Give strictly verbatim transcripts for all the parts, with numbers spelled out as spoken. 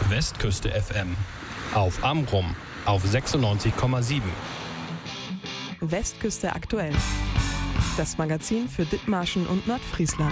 Westküste F M. Auf Amrum auf sechsundneunzig Komma sieben. Westküste aktuell. Das Magazin für Dithmarschen und Nordfriesland.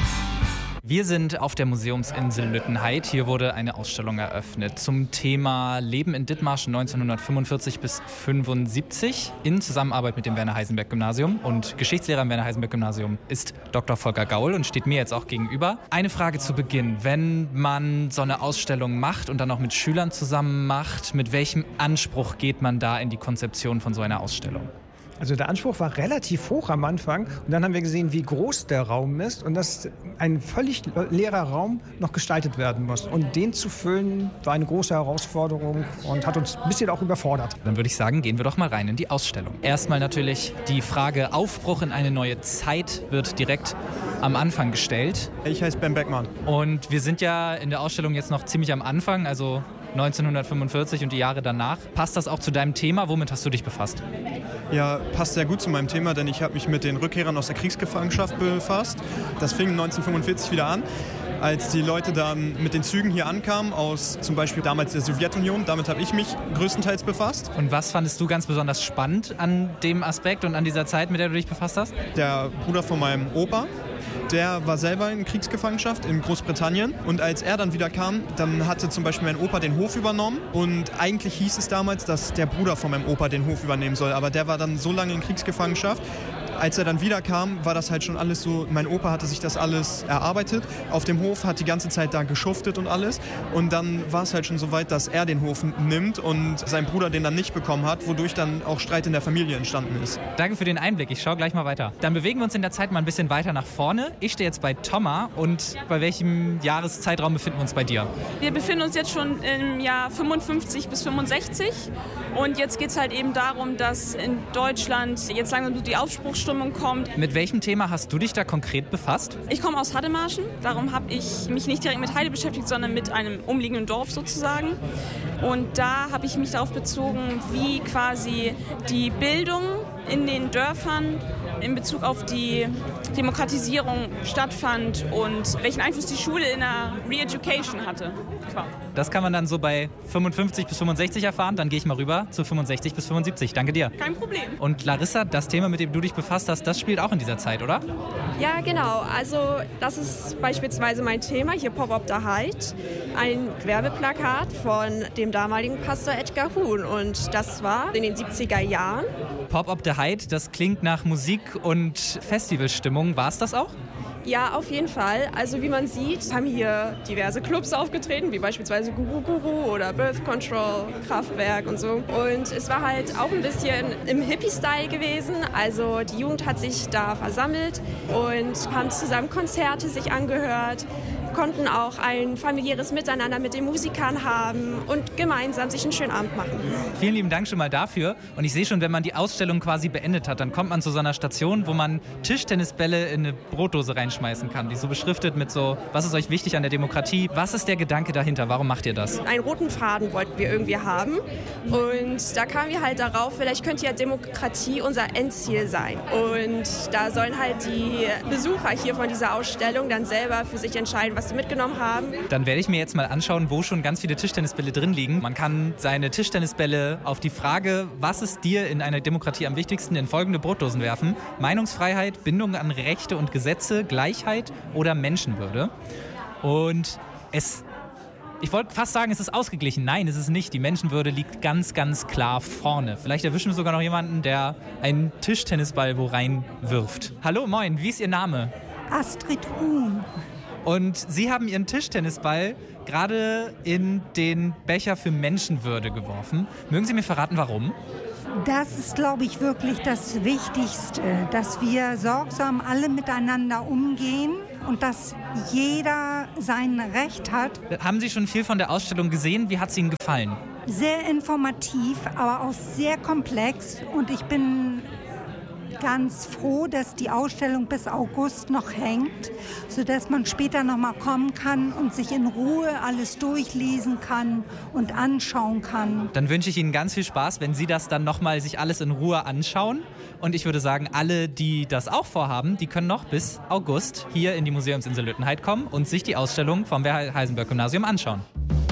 Wir sind auf der Museumsinsel Lüttenheid. Hier wurde eine Ausstellung eröffnet zum Thema Leben in Dithmarschen neunzehnhundertfünfundvierzig bis fünfundsiebzig in Zusammenarbeit mit dem Werner-Heisenberg-Gymnasium. Und Geschichtslehrer am Werner-Heisenberg-Gymnasium ist Doktor Volker Gaul und steht mir jetzt auch gegenüber. Eine Frage zu Beginn. Wenn man so eine Ausstellung macht und dann auch mit Schülern zusammen macht, mit welchem Anspruch geht man da in die Konzeption von so einer Ausstellung? Also der Anspruch war relativ hoch am Anfang und dann haben wir gesehen, wie groß der Raum ist und dass ein völlig leerer Raum noch gestaltet werden muss. Und den zu füllen war eine große Herausforderung und hat uns ein bisschen auch überfordert. Dann würde ich sagen, gehen wir doch mal rein in die Ausstellung. Erstmal natürlich die Frage Aufbruch in eine neue Zeit wird direkt am Anfang gestellt. Ich heiße Ben Beckmann. Und wir sind ja in der Ausstellung jetzt noch ziemlich am Anfang, also neunzehnhundertfünfundvierzig und die Jahre danach. Passt das auch zu deinem Thema? Womit hast du dich befasst? Ja, passt sehr gut zu meinem Thema, denn ich habe mich mit den Rückkehrern aus der Kriegsgefangenschaft befasst. Das fing neunzehnhundertfünfundvierzig wieder an, als die Leute dann mit den Zügen hier ankamen, aus zum Beispiel damals der Sowjetunion. Damit habe ich mich größtenteils befasst. Und was fandest du ganz besonders spannend an dem Aspekt und an dieser Zeit, mit der du dich befasst hast? Der Bruder von meinem Opa, der war selber in Kriegsgefangenschaft in Großbritannien und als er dann wieder kam, dann hatte zum Beispiel mein Opa den Hof übernommen und eigentlich hieß es damals, dass der Bruder von meinem Opa den Hof übernehmen soll, aber der war dann so lange in Kriegsgefangenschaft. Als er dann wieder kam, war das halt schon alles so, mein Opa hatte sich das alles erarbeitet, auf dem Hof, hat die ganze Zeit da geschuftet und alles und dann war es halt schon so weit, dass er den Hof nimmt und sein Bruder den dann nicht bekommen hat, wodurch dann auch Streit in der Familie entstanden ist. Danke für den Einblick, ich schaue gleich mal weiter. Dann bewegen wir uns in der Zeit mal ein bisschen weiter nach vorne. Ich stehe jetzt bei Thomas und bei welchem Jahreszeitraum befinden wir uns bei dir? Wir befinden uns jetzt schon im Jahr fünfundfünfzig bis fünfundsechzig und jetzt geht es halt eben darum, dass in Deutschland jetzt langsam die Aufbruchsstimmung kommt. Mit welchem Thema hast du dich da konkret befasst? Ich komme aus Haddemarschen, darum habe ich mich nicht direkt mit Heide beschäftigt, sondern mit einem umliegenden Dorf sozusagen. Und da habe ich mich darauf bezogen, wie quasi die Bildung in den Dörfern in Bezug auf die Demokratisierung stattfand und welchen Einfluss die Schule in der Re-Education hatte. Das kann man dann so bei fünfundfünfzig bis fünfundsechzig erfahren. Dann gehe ich mal rüber zu fünfundsechzig bis fünfundsiebzig. Danke dir. Kein Problem. Und Larissa, das Thema, mit dem du dich befasst hast, das spielt auch in dieser Zeit, oder? Ja, genau. Also das ist beispielsweise mein Thema, hier Pop-Up the Hyde. Ein Werbeplakat von dem damaligen Pastor Edgar Huhn. Und das war in den siebziger Jahren. Pop-Up the Hyde, das klingt nach Musik und Festivalstimmung. War es das auch? Ja, auf jeden Fall. Also wie man sieht, haben hier diverse Clubs aufgetreten, wie beispielsweise Guru Guru oder Birth Control, Kraftwerk und so. Und es war halt auch ein bisschen im Hippie-Style gewesen. Also die Jugend hat sich da versammelt und haben zusammen Konzerte sich angehört, konnten auch ein familiäres Miteinander mit den Musikern haben und gemeinsam sich einen schönen Abend machen. Vielen lieben Dank schon mal dafür. Und ich sehe schon, wenn man die Ausstellung quasi beendet hat, dann kommt man zu so einer Station, wo man Tischtennisbälle in eine Brotdose reinschmeißen kann, die so beschriftet mit so, was ist euch wichtig an der Demokratie? Was ist der Gedanke dahinter? Warum macht ihr das? Einen roten Faden wollten wir irgendwie haben und da kamen wir halt darauf, vielleicht könnte ja Demokratie unser Endziel sein. Und da sollen halt die Besucher hier von dieser Ausstellung dann selber für sich entscheiden, was sie mitgenommen haben. Dann werde ich mir jetzt mal anschauen, wo schon ganz viele Tischtennisbälle drin liegen. Man kann seine Tischtennisbälle auf die Frage, was ist dir in einer Demokratie am wichtigsten, in folgende Brotdosen werfen. Meinungsfreiheit, Bindung an Rechte und Gesetze, Gleichheit oder Menschenwürde. Und es, ich wollte fast sagen, es ist ausgeglichen. Nein, es ist nicht. Die Menschenwürde liegt ganz, ganz klar vorne. Vielleicht erwischen wir sogar noch jemanden, der einen Tischtennisball wo reinwirft. Hallo, moin, wie ist Ihr Name? Astrid Huhn. Und Sie haben Ihren Tischtennisball gerade in den Becher für Menschenwürde geworfen. Mögen Sie mir verraten, warum? Das ist, glaube ich, wirklich das Wichtigste, dass wir sorgsam alle miteinander umgehen und dass jeder sein Recht hat. Haben Sie schon viel von der Ausstellung gesehen? Wie hat es Ihnen gefallen? Sehr informativ, aber auch sehr komplex. Und ich bin ganz froh, dass die Ausstellung bis August noch hängt, sodass man später noch mal kommen kann und sich in Ruhe alles durchlesen kann und anschauen kann. Dann wünsche ich Ihnen ganz viel Spaß, wenn Sie das dann noch mal sich alles in Ruhe anschauen. Und ich würde sagen, alle, die das auch vorhaben, die können noch bis August hier in die Museumsinsel Lüttenheid kommen und sich die Ausstellung vom Werner-Heisenberg-Gymnasium anschauen.